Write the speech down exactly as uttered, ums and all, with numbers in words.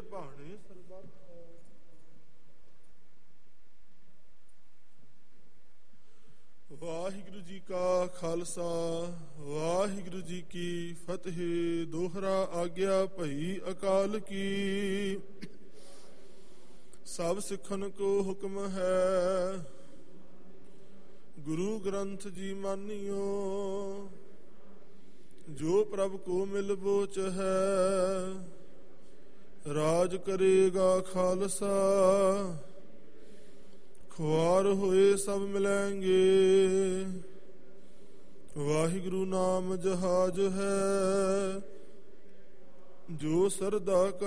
ਭਾਣੇ ਸਰਬੱਤ। ਵਾਹਿਗੁਰੂ ਜੀ ਕਾ ਖਾਲਸਾ ਵਾਹਿਗੁਰੂ ਜੀ ਕੀ ਫਤਿਹ। ਦੋਹਰਾ ਆਗਿਆ ਭਈ ਅਕਾਲ ਕੀ। ਸਭ ਸਿੱਖਣ ਕੋ ਹੁਕਮ ਹੈ ਗੁਰੂ ਗ੍ਰੰਥ ਜੀ ਮਾਨਿਓ। ਜੋ ਪ੍ਰਭ ਕੋ ਮਿਲ ਬੋਚ ਹੈ ਰਾਜ ਕਰੇਗਾ ਖਾਲਸਾ। ਖੁਆਰ ਹੋਏ ਸਭ ਮਿਲੈਂਗੇ ਵਾਹਿਗੁਰੂ ਨਾਮ ਜਹਾਜ ਹੈ। ਜੋ ਸਰਦਾ